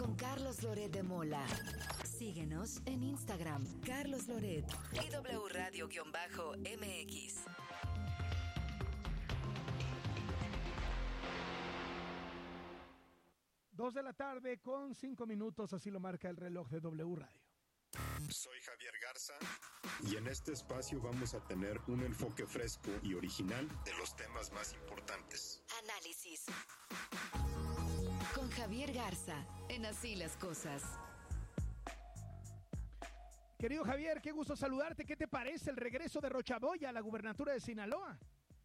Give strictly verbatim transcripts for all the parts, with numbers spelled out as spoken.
con Carlos Loret de Mola. Síguenos en Instagram, Carlos Loret y W Radio-M X. Dos de la tarde con cinco minutos, así lo marca el reloj de W Radio. Soy Javier Garza y en este espacio vamos a tener un enfoque fresco y original de los temas más importantes. Análisis con Javier Garza en Así las Cosas. Querido Javier, qué gusto saludarte. ¿Qué te parece el regreso de Rocha Moya a la gubernatura de Sinaloa?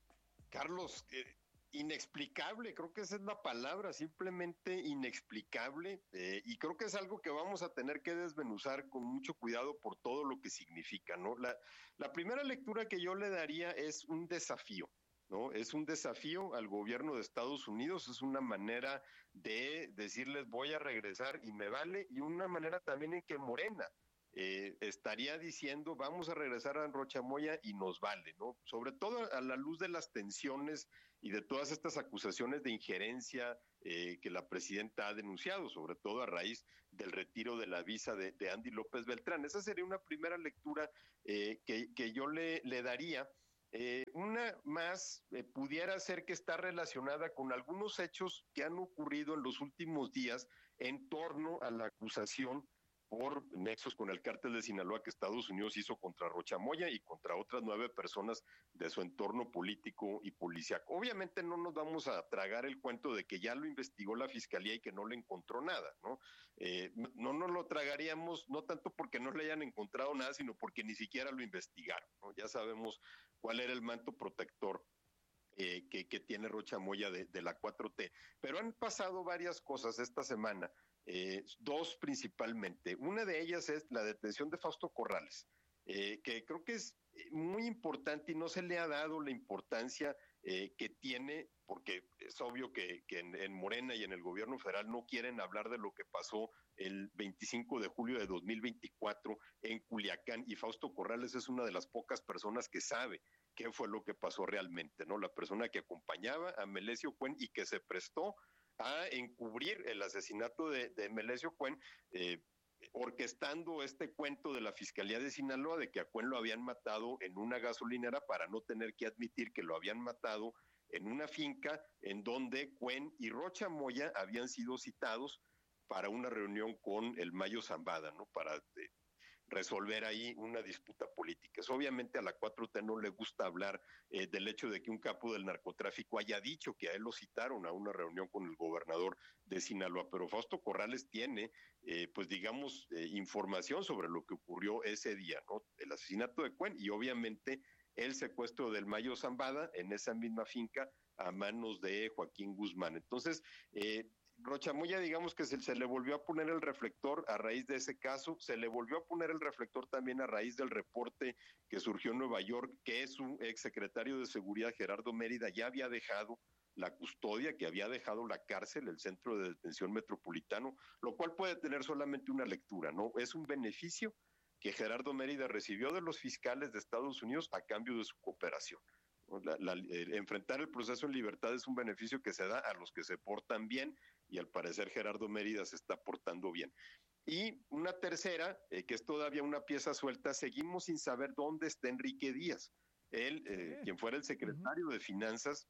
Carlos, eh, inexplicable, creo que esa es la palabra, simplemente inexplicable, eh, y creo que es algo que vamos a tener que desmenuzar con mucho cuidado por todo lo que significa, ¿no? La, la primera lectura que yo le daría es un desafío, ¿no? Es un desafío al gobierno de Estados Unidos, es una manera de decirles voy a regresar y me vale, y una manera también en que Morena Eh, estaría diciendo vamos a regresar a Rocha Moya y nos vale, ¿no? Sobre todo a la luz de las tensiones y de todas estas acusaciones de injerencia eh, que la presidenta ha denunciado, sobre todo a raíz del retiro de la visa de, de Andy López Beltrán. Esa sería una primera lectura eh, que, que yo le, le daría. Eh, una más eh, pudiera ser que está relacionada con algunos hechos que han ocurrido en los últimos días en torno a la acusación por nexos con el cártel de Sinaloa que Estados Unidos hizo contra Rocha Moya y contra otras nueve personas de su entorno político y policíaco. Obviamente no nos vamos a tragar el cuento de que ya lo investigó la Fiscalía y que no le encontró nada, ¿no? Eh, no nos lo tragaríamos, no tanto porque no le hayan encontrado nada, sino porque ni siquiera lo investigaron, ¿no? Ya sabemos cuál era el manto protector eh, que, que tiene Rocha Moya de, de la cuatro T. Pero han pasado varias cosas esta semana. Eh, dos principalmente. Una de ellas es la detención de Fausto Corrales, eh, que creo que es muy importante y no se le ha dado la importancia eh, que tiene, porque es obvio que, que en, en Morena y en el gobierno federal no quieren hablar de lo que pasó el veinticinco de julio de dos mil veinticuatro en Culiacán, y Fausto Corrales es una de las pocas personas que sabe qué fue lo que pasó realmente, ¿no? La persona que acompañaba a Melesio Cuen y que se prestó a encubrir el asesinato de, de Melesio Cuen, eh, orquestando este cuento de la Fiscalía de Sinaloa de que a Cuen lo habían matado en una gasolinera para no tener que admitir que lo habían matado en una finca en donde Cuen y Rocha Moya habían sido citados para una reunión con el Mayo Zambada, ¿no? Para eh, resolver ahí una disputa política. Es, obviamente a la cuatro T no le gusta hablar eh, del hecho de que un capo del narcotráfico haya dicho que a él lo citaron a una reunión con el gobernador de Sinaloa, pero Fausto Corrales tiene, eh, pues digamos, eh, información sobre lo que ocurrió ese día, ¿no? El asesinato de Cuen y obviamente el secuestro del Mayo Zambada en esa misma finca a manos de Joaquín Guzmán. Entonces, eh, Rocha Moya, digamos que se, se le volvió a poner el reflector a raíz de ese caso, se le volvió a poner el reflector también a raíz del reporte que surgió en Nueva York, que su exsecretario de Seguridad, Gerardo Mérida, ya había dejado la custodia, que había dejado la cárcel, el centro de detención metropolitano, lo cual puede tener solamente una lectura, ¿no? Es un beneficio que Gerardo Mérida recibió de los fiscales de Estados Unidos a cambio de su cooperación. La, la, el, enfrentar el proceso en libertad es un beneficio que se da a los que se portan bien, y al parecer Gerardo Mérida se está portando bien. Y una tercera, eh, que es todavía una pieza suelta, seguimos sin saber dónde está Enrique Díaz, él, eh, sí. quien fuera el secretario uh-huh. de Finanzas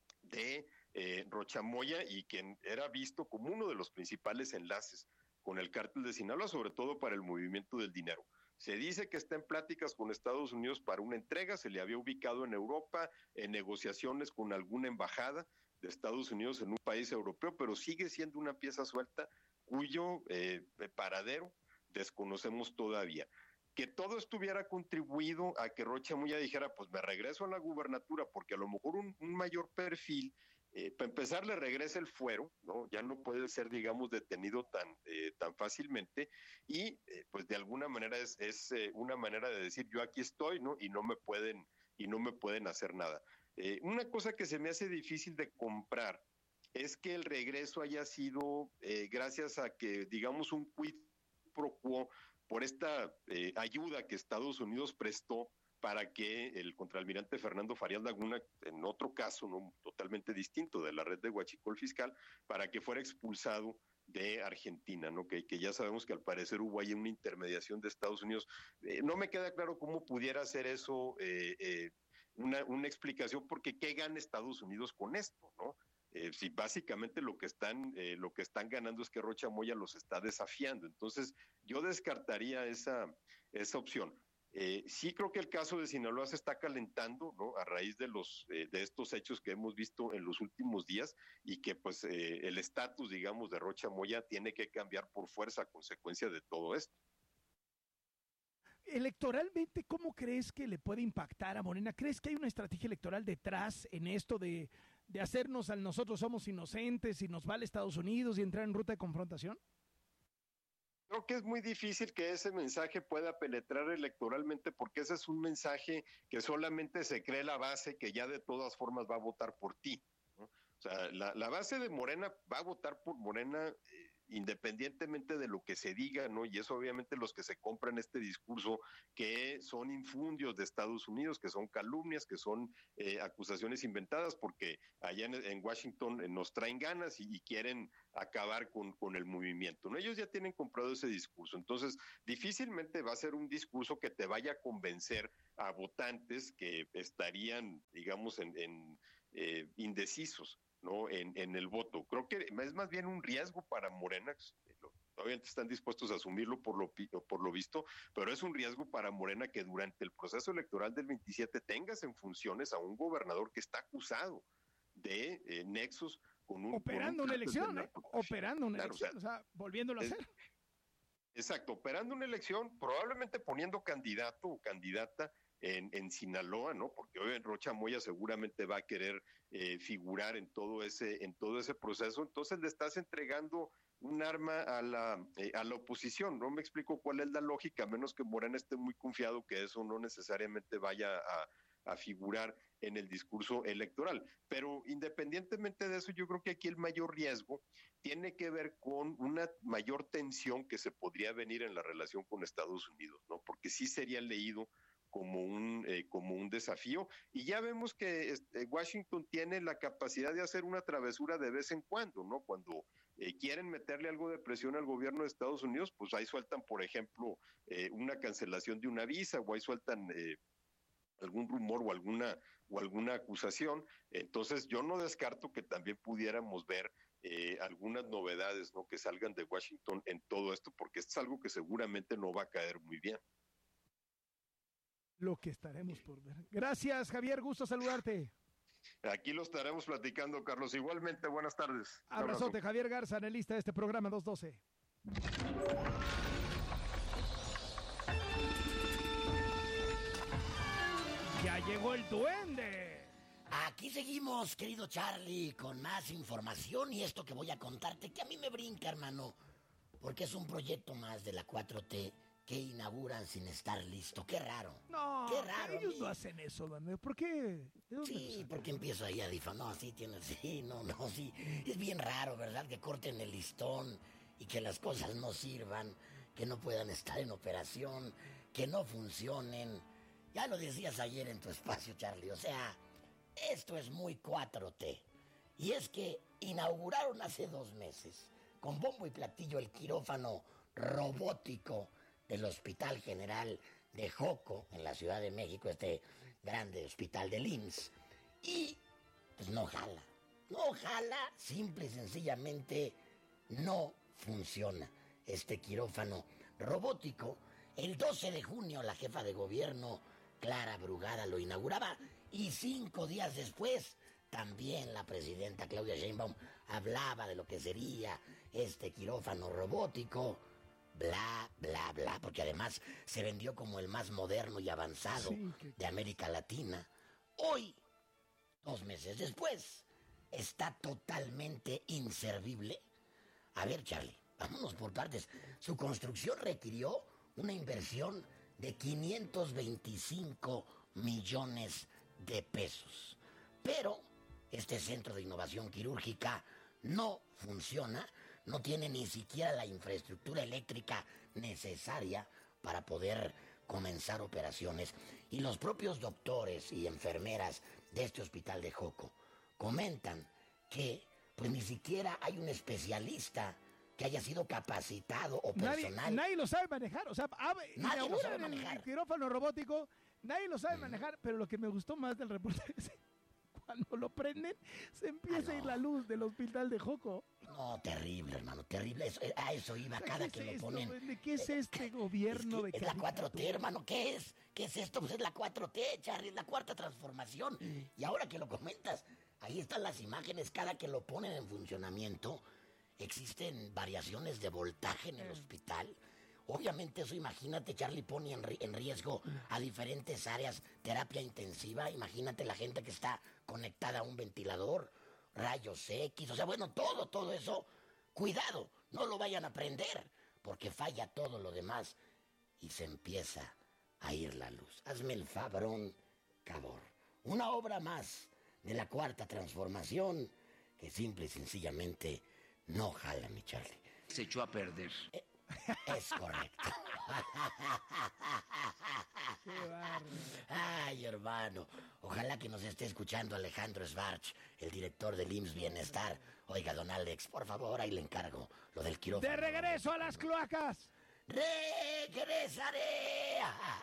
de eh, Rocha Moya y quien era visto como uno de los principales enlaces con el cártel de Sinaloa, sobre todo para el movimiento del dinero. Se dice que está en pláticas con Estados Unidos para una entrega, se le había ubicado en Europa, en negociaciones con alguna embajada de Estados Unidos en un país europeo, pero sigue siendo una pieza suelta cuyo eh, paradero desconocemos todavía. Que todo esto hubiera contribuido a que Rocha Moya dijera, pues me regreso a la gubernatura, porque a lo mejor un, un mayor perfil, eh, para empezar le regresa el fuero, ¿no? Ya no puede ser, digamos, detenido tan eh, tan fácilmente, y eh, pues de alguna manera es, es eh, una manera de decir yo aquí estoy, ¿no? Y no me pueden, y no me pueden hacer nada. Eh, una cosa que se me hace difícil de comprar es que el regreso haya sido eh, gracias a que, digamos, un quid pro quo por esta eh, ayuda que Estados Unidos prestó para que el contraalmirante Fernando Farías Laguna, en otro caso no totalmente distinto de la red de Huachicol Fiscal, para que fuera expulsado de Argentina, ¿no? Que, que ya sabemos que al parecer hubo ahí una intermediación de Estados Unidos. Eh, no me queda claro cómo pudiera ser eso eh, eh, una, una explicación, porque ¿qué gana Estados Unidos con esto, no? Eh, si básicamente lo que están eh, lo que están ganando es que Rocha Moya los está desafiando. Entonces yo descartaría esa, esa opción. Eh, sí creo que el caso de Sinaloa se está calentando, ¿no? A raíz de los eh, de estos hechos que hemos visto en los últimos días, y que pues eh, el estatus, digamos, de Rocha Moya tiene que cambiar por fuerza a consecuencia de todo esto. Electoralmente, ¿cómo crees que le puede impactar a Morena? ¿Crees que hay una estrategia electoral detrás en esto de, de hacernos al nosotros somos inocentes y nos vale Estados Unidos y entrar en ruta de confrontación? Creo que es muy difícil que ese mensaje pueda penetrar electoralmente, porque ese es un mensaje que solamente se cree la base que ya de todas formas va a votar por ti, ¿no? O sea, la, la base de Morena va a votar por Morena eh, independientemente de lo que se diga, ¿no? Y es obviamente los que se compran este discurso, que son infundios de Estados Unidos, que son calumnias, que son eh, acusaciones inventadas, porque allá en, en Washington eh, nos traen ganas y, y quieren acabar con, con el movimiento, ¿no? Ellos ya tienen comprado ese discurso. Entonces difícilmente va a ser un discurso que te vaya a convencer a votantes que estarían, digamos, en, en eh, indecisos, ¿no? En, en el voto. Creo que es más bien un riesgo para Morena. Obviamente están dispuestos a asumirlo por lo, por lo visto, pero es un riesgo para Morena que durante el proceso electoral del veintisiete tengas en funciones a un gobernador que está acusado de eh, nexos con un... Operando con un una elección, ¿eh? Operando una claro, elección, o sea, o sea, volviéndolo a es, hacer. Exacto, operando una elección, probablemente poniendo candidato o candidata en, en Sinaloa, ¿no? Porque hoy en Rocha Moya seguramente va a querer eh, figurar en todo ese, en todo ese proceso. Entonces le estás entregando un arma a la, eh, a la oposición. No me explico cuál es la lógica, a menos que Morena esté muy confiado que eso no necesariamente vaya a, a figurar en el discurso electoral. Pero independientemente de eso, yo creo que aquí el mayor riesgo tiene que ver con una mayor tensión que se podría venir en la relación con Estados Unidos, ¿no? Porque sí sería leído como un, eh, como un desafío, y ya vemos que este, Washington tiene la capacidad de hacer una travesura de vez en cuando, ¿no? Cuando eh, quieren meterle algo de presión al gobierno de Estados Unidos, pues ahí sueltan, por ejemplo, eh, una cancelación de una visa, o ahí sueltan eh, algún rumor o alguna, o alguna acusación. Entonces yo no descarto que también pudiéramos ver eh, algunas novedades, ¿no? Que salgan de Washington en todo esto, porque esto es algo que seguramente no va a caer muy bien. Lo que estaremos por ver. Gracias, Javier, gusto saludarte. Aquí lo estaremos platicando, Carlos. Igualmente, buenas tardes. Abrazote, Javier Garza, analista de este programa dos doce. Ya llegó el duende. Aquí seguimos, querido Charlie, con más información, y esto que voy a contarte, que a mí me brinca, hermano, porque es un proyecto más de la cuatro T que inauguran sin estar listo. Qué raro. No, qué raro. Ellos no hacen eso, duende. ¿Por qué? Sí, porque empiezo ahí a difamar. No, sí, tiene, sí, no, no, sí. Es bien raro, ¿verdad? Que corten el listón y que las cosas no sirvan, que no puedan estar en operación, que no funcionen. Ya lo decías ayer en tu espacio, Charlie. O sea, esto es muy cuatro T. Y es que inauguraron hace dos meses, con bombo y platillo, el quirófano robótico del Hospital General de Joco, en la Ciudad de México, este grande hospital del I M S S. Y pues no jala. No jala, simple y sencillamente no funciona este quirófano robótico. El doce de junio la jefa de gobierno, Clara Brugada, lo inauguraba, y cinco días después también la presidenta Claudia Sheinbaum hablaba de lo que sería este quirófano robótico, bla, bla, bla, porque además se vendió como el más moderno y avanzado sí, que... de América Latina. Hoy, dos meses después, está totalmente inservible. A ver, Charlie, vámonos por partes. Su construcción requirió una inversión de quinientos veinticinco millones de pesos. Pero este centro de innovación quirúrgica no funciona, no tiene ni siquiera la infraestructura eléctrica necesaria para poder comenzar operaciones. Y los propios doctores y enfermeras de este hospital de Joco comentan que pues ni siquiera hay un especialista que haya sido capacitado o Nadie, personal. nadie lo sabe manejar. O sea, abre- Nadie lo inauguran sabe el manejar. quirófano robótico. Nadie lo sabe manejar. Pero lo que me gustó más del reportaje es cuando lo prenden, se empieza Ah, a ir no. la luz del hospital de Joco. No, terrible, hermano, terrible. Eso, a eso iba O sea, cada ¿qué que es lo esto, ponen. güey? ¿De qué es este gobierno Es, que de es la cuatro T, caricatura? hermano. ¿Qué es? ¿Qué es esto? Pues es la cuatro T, Charlie, es la cuarta transformación. Y ahora que lo comentas, ahí están las imágenes. Cada que lo ponen en funcionamiento, existen variaciones de voltaje en el hospital. Obviamente eso, imagínate, Charlie, pone en, ri- en riesgo a diferentes áreas, terapia intensiva. Imagínate la gente que está conectada a un ventilador, rayos X, o sea, bueno, todo, todo eso. Cuidado, no lo vayan a prender, porque falla todo lo demás y se empieza a ir la luz. Hazme el fabrón, cabor. Una obra más de la cuarta transformación que simple y sencillamente no jala, mi Charlie. Se echó a perder. Es correcto. Qué bárbaro. Ay, hermano, ojalá que nos esté escuchando Alejandro Schwartz, el director del I M S S Bienestar. Oiga, don Alex, por favor, ahí le encargo lo del quirófano. ¡De regreso a las cloacas! ¡Regresaré!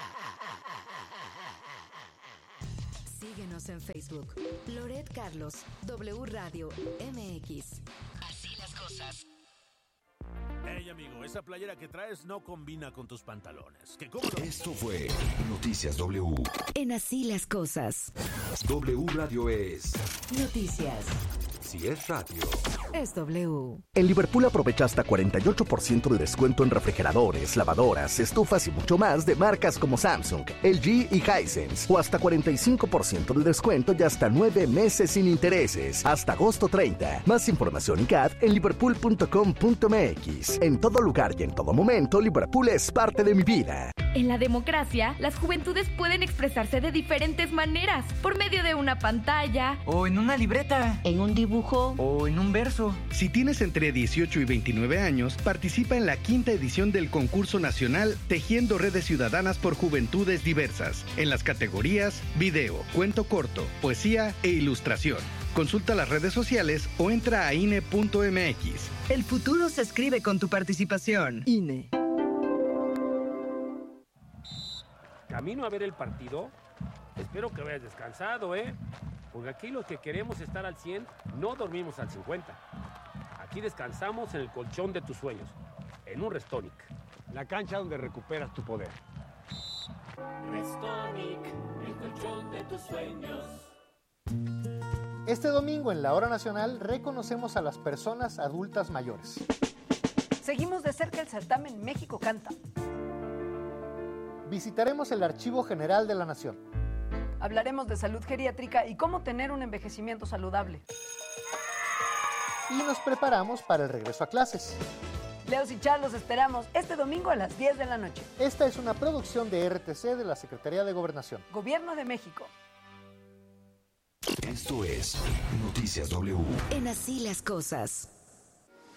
Síguenos en Facebook. Loret Carlos, W Radio M X. Así las cosas. Hey, amigo, esa playera que traes no combina con tus pantalones. ¿Qué cómo lo... Esto fue Noticias W. En Así las cosas. W Radio es... Noticias. Si es radio. Es W. En Liverpool aprovecha hasta cuarenta y ocho por ciento de descuento en refrigeradores, lavadoras, estufas y mucho más de marcas como Samsung, L G y Hisense. O hasta cuarenta y cinco por ciento de descuento y hasta nueve meses sin intereses. Hasta agosto treinta. Más información y C A D en liverpool punto com punto m x. En todo lugar y en todo momento, Liverpool es parte de mi vida. En la democracia, las juventudes pueden expresarse de diferentes maneras, por medio de una pantalla, o en una libreta, en un dibujo, o en un verso. Si tienes entre dieciocho y veintinueve años, participa en la quinta edición del concurso nacional Tejiendo Redes Ciudadanas por Juventudes Diversas, en las categorías video, cuento corto, poesía e ilustración. Consulta las redes sociales o entra a I N E punto m x. El futuro se escribe con tu participación. I N E. Camino a ver el partido. Espero que vayas descansado, ¿eh? Porque aquí los que queremos estar al cien, no dormimos al cincuenta. Aquí descansamos en el colchón de tus sueños, en un Restonic. La cancha donde recuperas tu poder. Restonic, el colchón de tus sueños. Este domingo en la Hora Nacional reconocemos a las personas adultas mayores. Seguimos de cerca el certamen México Canta. Visitaremos el Archivo General de la Nación. Hablaremos de salud geriátrica y cómo tener un envejecimiento saludable. Y nos preparamos para el regreso a clases. Leos y Char los esperamos este domingo a las diez de la noche. Esta es una producción de R T C de la Secretaría de Gobernación. Gobierno de México. Esto es Noticias W. En Así las cosas.